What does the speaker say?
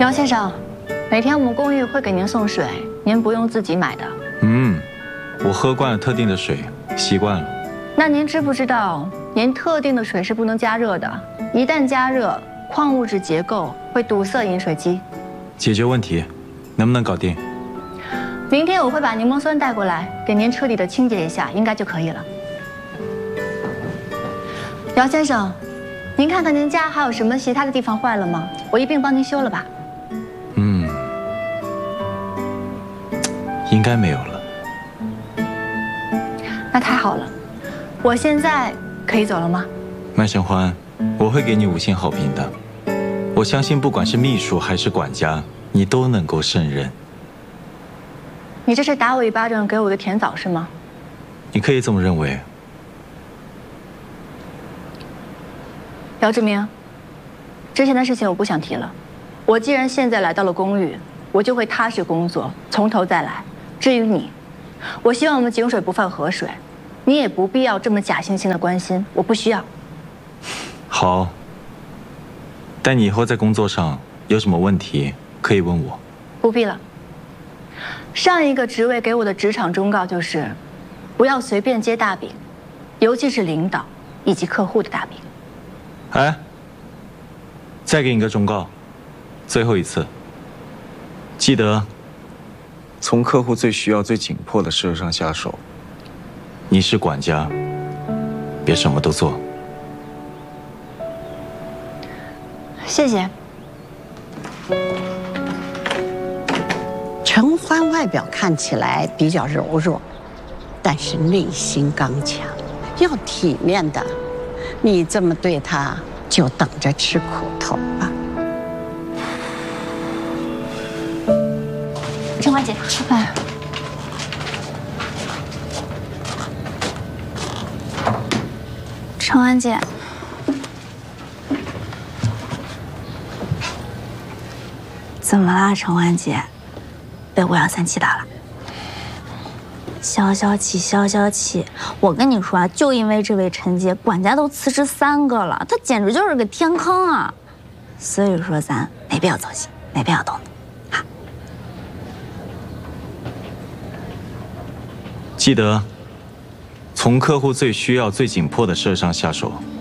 姚先生，每天我们公寓会给您送水，您不用自己买的。 我喝惯了特定的水，习惯了。 那您知不知道，您特定的水是不能加热的，一旦加热，矿物质结构会堵塞饮水机。 解决问题，能不能搞定？ 明天我会把柠檬酸带过来，给您彻底的清洁一下，应该就可以了。姚先生，您看看您家还有什么其他的地方坏了吗？我一并帮您修了吧。 应该没有了。 那太好了，我现在可以走了吗？ 麦承欢，我会给你5星好评的。我相信，不管是秘书还是管家，你都能够胜任。 你这是打我一巴掌，给我个甜枣是吗？ 你可以这么认为。 姚志明，之前的事情我不想提了。我既然现在来到了公寓，我就会踏实工作，从头再来。至于你，我希望我们井水不犯河水，你也不必要这么假惺惺的关心，我不需要。 好，但你以后在工作上有什么问题可以问我。 不必了。上一个职位给我的职场忠告就是，不要随便接大饼，尤其是领导以及客户的大饼。 哎，再给你个忠告，最后一次，记得从客户最需要、最紧迫的事上下手。你是管家，别什么都做。 谢谢。 承欢外表看起来比较柔弱，但是内心刚强，要体面的。你这么对他，就等着吃苦头吧。 承欢姐，哎，承欢姐， 怎么啦，承欢姐？被513气到了？消消气，消消气！我跟你说啊，就因为这位陈姐，管家都辞职3个了，她简直就是个天坑啊！所以说咱没必要操心，没必要动她。好， 记得从客户最需要、最紧迫的事上下手。